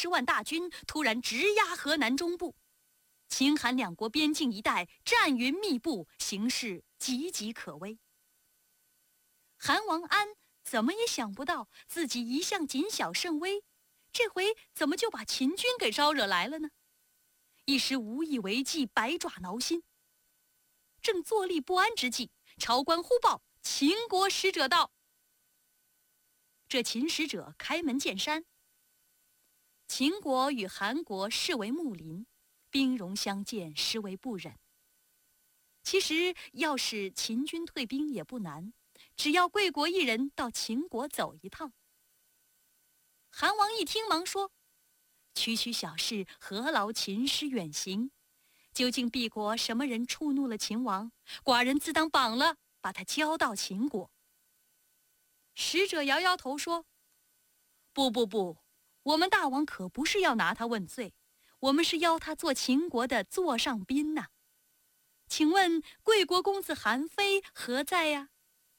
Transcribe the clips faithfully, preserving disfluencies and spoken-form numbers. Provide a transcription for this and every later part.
十万大军突然直压河南中部，秦韩两国边境一带战云密布，形势岌岌可危。韩王安怎么也想不到，自己一向谨小慎微，这回怎么就把秦军给招惹来了呢？一时无以为继，百爪挠心。正坐立不安之际，朝官忽报秦国使者到。这秦使者开门见山，秦国与韩国视为睦邻，兵戎相见，实为不忍。其实要使秦军退兵也不难，只要贵国一人到秦国走一趟。韩王一听，忙说：区区小事，何劳秦师远行？究竟敝国什么人触怒了秦王？寡人自当绑了，把他交到秦国。使者摇摇头说：不不不，我们大王可不是要拿他问罪，我们是邀他做秦国的座上宾呐、啊。请问贵国公子韩非何在呀？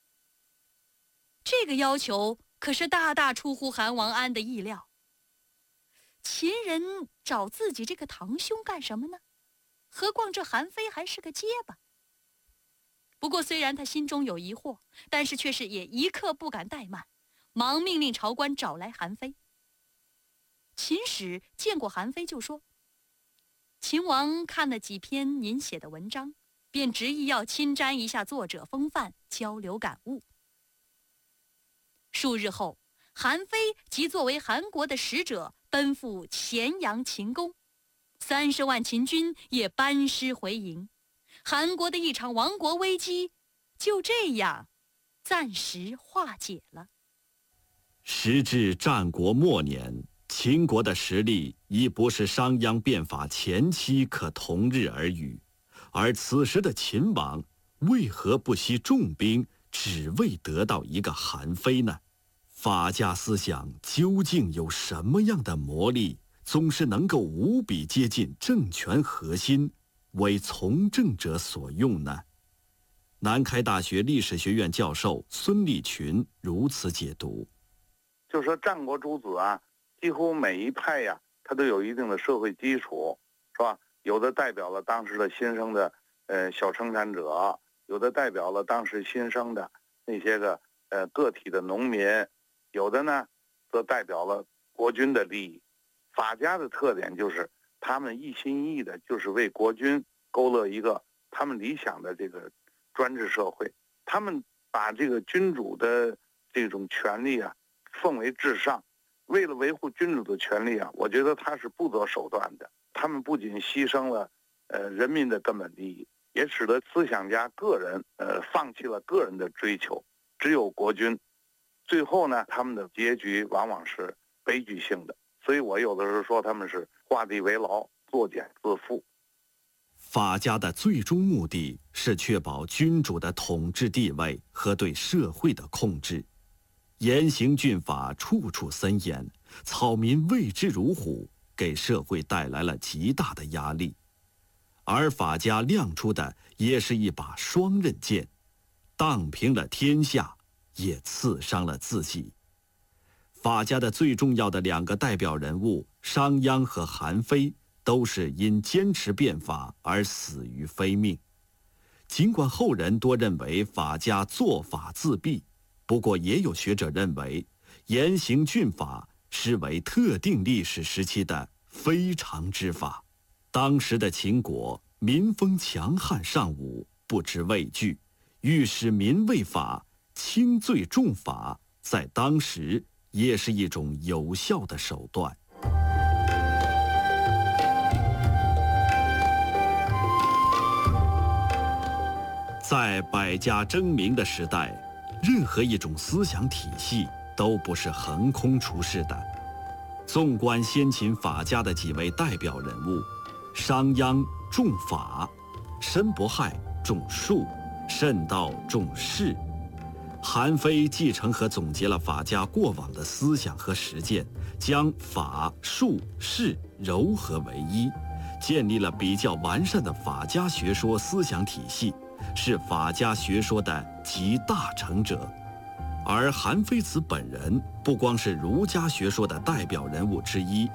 这个要求可是大大出乎韩王安的意料。秦人找自己这个堂兄干什么呢？何况这韩非还是个结巴。不过虽然他心中有疑惑，但是却是也一刻不敢怠慢，忙命令朝官找来韩非。秦使见过韩非，就说：秦王看了几篇您写的文章，便执意要亲瞻一下作者风范，交流感悟。数日后，韩非即作为韩国的使者奔赴咸阳秦宫，三十万秦军也班师回营，韩国的一场亡国危机就这样暂时化解了。 时至战国末年，秦国的实力已不是商鞅变法前期可同日而语，而此时的秦王为何不惜重兵，只为得到一个韩非呢？法家思想究竟有什么样的魔力，总是能够无比接近政权核心，为从政者所用呢？南开大学历史学院教授孙立群如此解读： 就说战国诸子啊，几乎每一派呀，它都有一定的社会基础，是吧？有的代表了当时的新生的呃小生产者，有的代表了当时新生的那些个呃个体的农民，有的呢则代表了国军的利益。法家的特点就是他们一心一意的就是为国军勾勒一个他们理想的这个专制社会，他们把这个君主的这种权利啊奉为至上，为了维护君主的权利啊，我觉得他是不择手段的。他们不仅牺牲了呃人民的根本利益，也使得思想家个人呃放弃了个人的追求，只有国军。最后呢，他们的结局往往是悲剧性的。所以我有的时候说他们是画地为牢，作茧自缚。 法家的最终目的是确保君主的统治地位和对社会的控制。严刑峻法，处处森严，草民畏之如虎，给社会带来了极大的压力。而法家亮出的也是一把双刃剑，荡平了天下，也刺伤了自己。法家的最重要的两个代表人物商鞅和韩非，都是因坚持变法而死于非命。尽管后人多认为法家做法自毙，不过也有学者认为严刑峻法是为特定历史时期的非常之法。当时的秦国民风强悍尚武，不知畏惧，欲使民畏法，轻罪重罚，在当时也是一种有效的手段。在百家争鸣的时代，任何一种思想体系都不是横空出世的。纵观先秦法家的几位代表人物，商鞅重法，申伯亥重术，慎道重势。韩非继承和总结了法家过往的思想和实践，将法、术、势糅合为一，建立了比较完善的法家学说思想体系，是法家学说的集大成者。而韩非子本人不光是儒家学说的代表人物之一，